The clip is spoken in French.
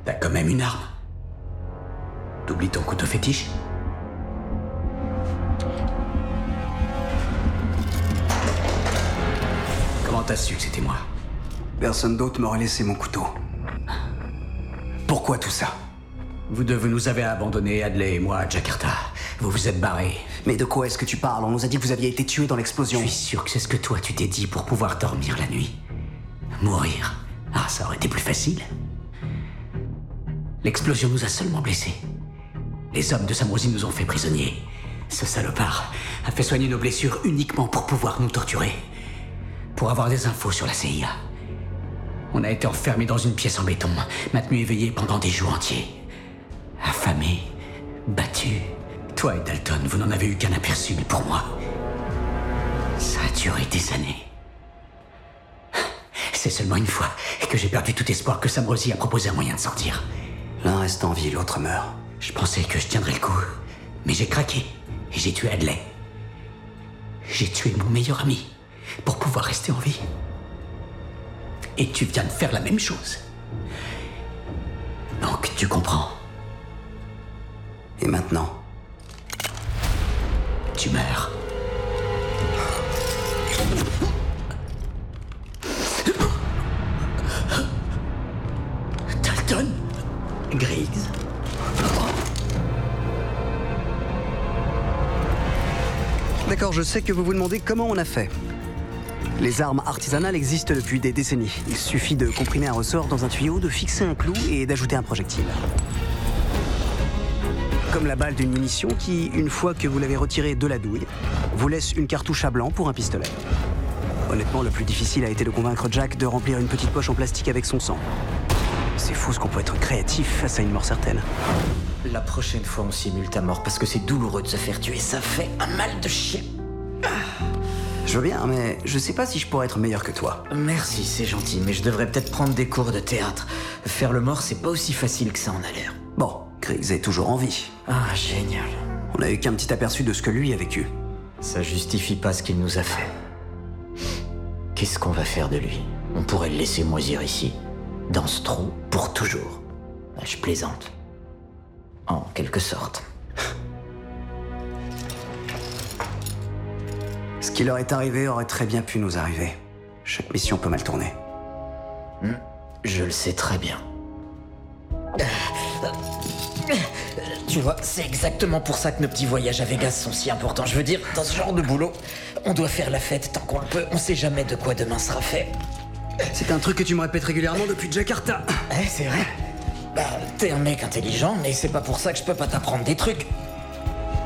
T'as quand même une arme. T'oublies ton couteau fétiche? Comment t'as su que c'était moi? Personne d'autre m'aurait laissé mon couteau. Pourquoi tout ça? Vous deux, vous nous avez abandonnés, Hadley et moi, à Jakarta. Vous vous êtes barrés. Mais de quoi est-ce que tu parles? On nous a dit que vous aviez été tué dans l'explosion. Je suis sûr que c'est ce que toi tu t'es dit pour pouvoir dormir la nuit. Mourir. Ah, ça aurait été plus facile. L'explosion nous a seulement blessés. Les hommes de Samrozi nous ont fait prisonniers. Ce salopard a fait soigner nos blessures uniquement pour pouvoir nous torturer. Pour avoir des infos sur la CIA. On a été enfermés dans une pièce en béton, maintenus éveillés pendant des jours entiers. Affamés, battus. Toi et Dalton, vous n'en avez eu qu'un aperçu, mais pour moi, ça a duré des années. C'est seulement une fois que j'ai perdu tout espoir que Samrozi a proposé un moyen de sortir. L'un reste en vie, l'autre meurt. Je pensais que je tiendrais le coup, mais j'ai craqué et j'ai tué Hadley. J'ai tué mon meilleur ami pour pouvoir rester en vie. Et tu viens de faire la même chose. Donc tu comprends. Et maintenant? Tu meurs. Dalton? Griggs? D'accord, je sais que vous vous demandez comment on a fait. Les armes artisanales existent depuis des décennies. Il suffit de comprimer un ressort dans un tuyau, de fixer un clou et d'ajouter un projectile. Comme la balle d'une munition qui, une fois que vous l'avez retirée de la douille, vous laisse une cartouche à blanc pour un pistolet. Honnêtement, le plus difficile a été de convaincre Jack de remplir une petite poche en plastique avec son sang. C'est fou ce qu'on peut être créatif face à une mort certaine. La prochaine fois, on simule ta mort parce que c'est douloureux de se faire tuer. Ça fait un mal de chien. Je veux bien, mais je sais pas si je pourrais être meilleur que toi. Merci, c'est gentil, mais je devrais peut-être prendre des cours de théâtre. Faire le mort, c'est pas aussi facile que ça en a l'air. Bon, Griggs est toujours en vie. Ah, génial. On a eu qu'un petit aperçu de ce que lui a vécu. Ça justifie pas ce qu'il nous a fait. Qu'est-ce qu'on va faire de lui? On pourrait le laisser moisir ici, dans ce trou, pour toujours. Je plaisante. En quelque sorte. Ce qui leur est arrivé aurait très bien pu nous arriver. Chaque mission peut mal tourner. Je le sais très bien. Tu vois, c'est exactement pour ça que nos petits voyages à Vegas sont si importants. Je veux dire, dans ce genre de boulot, on doit faire la fête tant qu'on le peut. On sait jamais de quoi demain sera fait. C'est un truc que tu me répètes régulièrement depuis Jakarta. C'est vrai. Bah, t'es un mec intelligent, mais c'est pas pour ça que je peux pas t'apprendre des trucs.